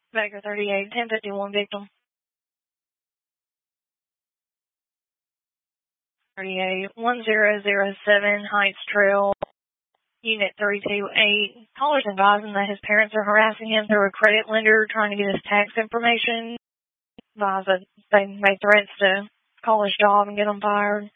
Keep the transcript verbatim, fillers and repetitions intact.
Baker thirty-eight, ten fifty-one victim. thirty-eight, one zero zero seven Heights Trail, Unit three two eight. Caller's advising that his parents are harassing him through a credit lender trying to get his tax information. Advise that they made threats to call his job and get him fired.